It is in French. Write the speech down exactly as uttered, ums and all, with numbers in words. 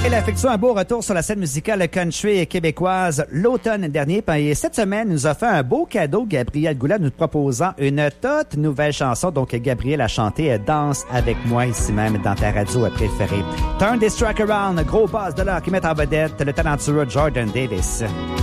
Elle a effectué un beau retour sur la scène musicale country québécoise l'automne dernier. Et cette semaine, nous a fait un beau cadeau, Gabriel Goulet, nous proposant une toute nouvelle chanson. Donc, Gabriel a chanté « Danse avec moi » ici même dans ta radio préférée. Turn this track around, gros boss de l'heure qui met en vedette le talentueux Jordan Davis.